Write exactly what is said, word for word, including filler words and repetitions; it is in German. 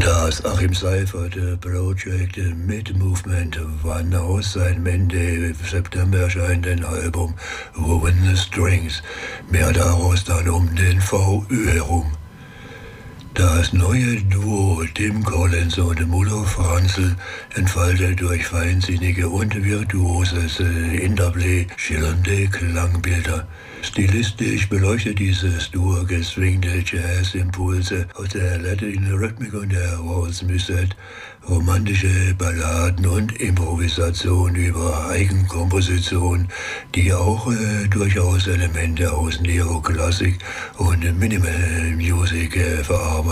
Das Achim Seifert Project Mid-Movement wann aus seinem Ende September erscheinenden Album Woven Strings, mehr daraus dann um den V Ö herum. Das neue Duo Tim Collins und Mulo Franzl entfaltet durch feinsinnige und virtuoses Interplay schillernde Klangbilder. Stilistisch beleuchtet dieses Duo gezwingte Jazz-Impulse aus der Latin Rhythmik und der Waltz Musette, romantische Balladen und Improvisation über Eigenkomposition, die auch äh, durchaus Elemente aus Neoklassik und Minimal Music äh, verarbeiten.